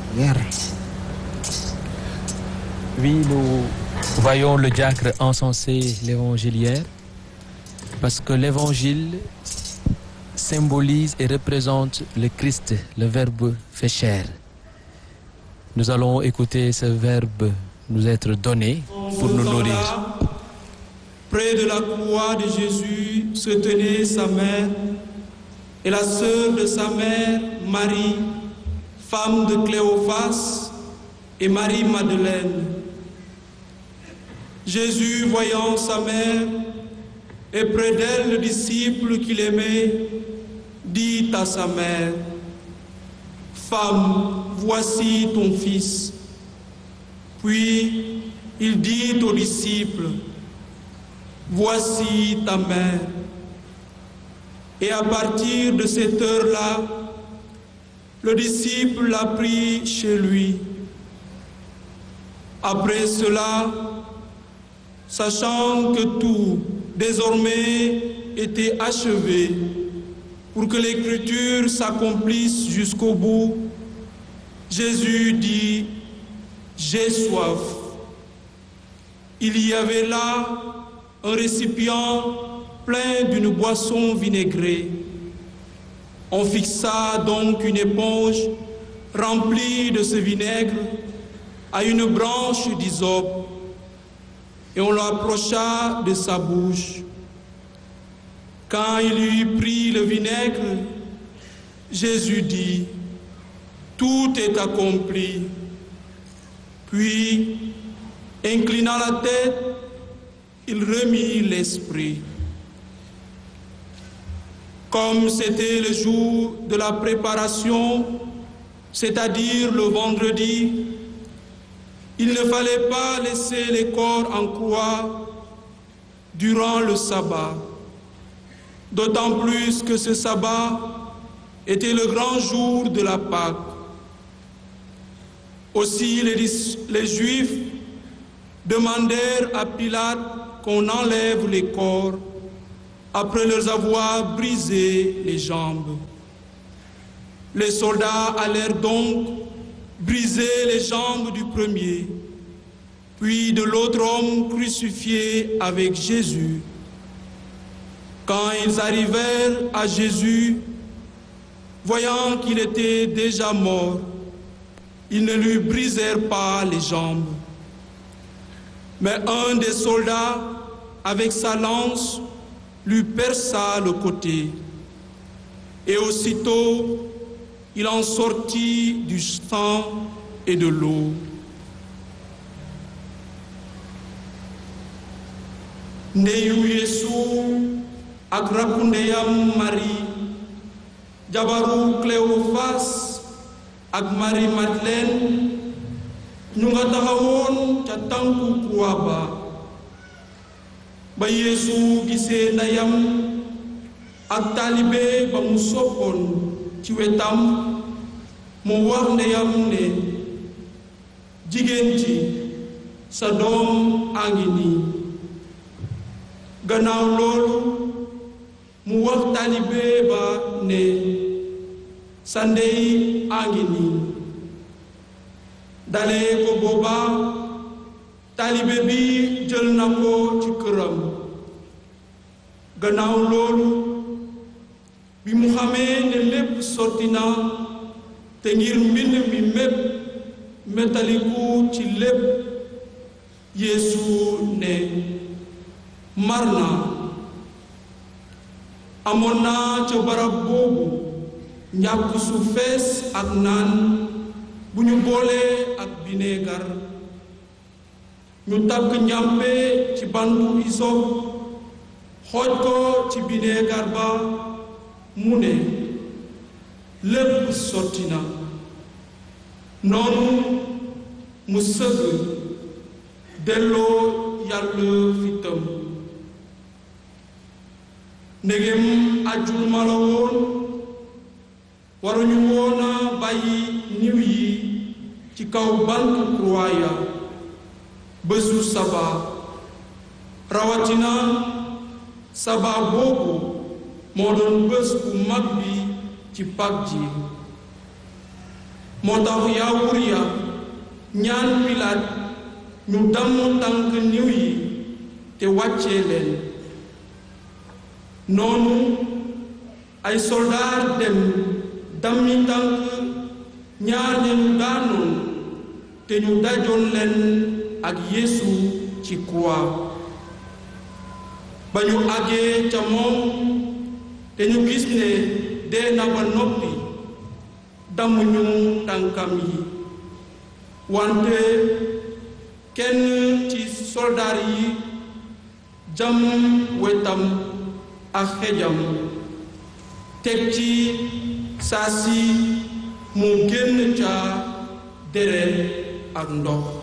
guerre. Oui, nous voyons le diacre encenser l'évangéliaire parce que l'évangile symbolise et représente le Christ, le Verbe fait chair. Nous allons écouter ce Verbe nous être donné pour nous nourrir. Près de la croix de Jésus se tenait sa mère et la sœur de sa mère, Marie, femme de Cléophas, et Marie-Madeleine. Jésus, voyant sa mère et près d'elle le disciple qu'il aimait, dit à sa mère: Femme, voici ton fils. Puis il dit aux disciples: Voici ta mère. Et à partir de cette heure-là, le disciple l'a pris chez lui. Après cela, sachant que tout désormais était achevé, pour que l'écriture s'accomplisse jusqu'au bout, Jésus dit: J'ai soif. Il y avait là un récipient plein d'une boisson vinaigrée. On fixa donc une éponge remplie de ce vinaigre à une branche d'hysope et on l'approcha de sa bouche. Quand il eut pris le vinaigre, Jésus dit: Tout est accompli. Puis, inclinant la tête, il remit l'esprit. Comme c'était le jour de la préparation, c'est-à-dire le vendredi, il ne fallait pas laisser les corps en croix durant le sabbat, d'autant plus que ce sabbat était le grand jour de la Pâque. Aussi les Juifs demandèrent à Pilate qu'on enlève les corps après leur avoir brisé les jambes. Les soldats allèrent donc briser les jambes du premier, puis de l'autre homme crucifié avec Jésus. Quand ils arrivèrent à Jésus, voyant qu'il était déjà mort, ils ne lui brisèrent pas les jambes. Mais un des soldats, avec sa lance, lui perça le côté. Et aussitôt, il en sortit du sang et de l'eau. Ndeyu Yesu ak rakku ndeyam Marie, jabaru Cléophas ak Marie-Madeleine ñu nga taxawoon ca tànku croix ba Yeesu gisee ndeyam ak taalibe ba mu soppoon ci wetam mu wax ndeyam ne: jigéen ji, sa doom a ngi nii. Gannaaw loolu mu wax taalibe ba ne: sa ndey a ngi nii. Dalee ko booba taalibe bi jël na ko ci këram. Gannaaw loolu bi mu xamee ne lépp sotti na te ngir mbind mi mépp metaliku ci lépp, Yeesu ne: mar naa. Amoon na ca barab boobu ñàkk su fees ak naan bu ñu boolee ak bineegar. Ñu takk njàmpe ci bantu isop, xooj ko ci bineegar ba, mu ne: lépp sotti na. Noonu mu sëgg delloo Yàlla fitam. Ndegem àjjuma la woon, waruñu woon a bàyyi niw yi ci kaw bantu croix ya bésu saba, rawatina saba boobu moo doon bés bu mag bi ci Pâques ji. moo tax yaawur ya ñaan Pilaat ñu damm tànk niw yi te wàccee leen noonu ay soldaar dem dammi tànk ñaar ñu daanoon te ñu dajoon leen ak Yeesu ci croix ba ñu àggee ca moom te ñu gis ne dee na ba noppi damm ñu tànkam yi wante kenn ci soldaar yi jam wetam ak xejam teg ci saa si mu génn ca deret ak ndox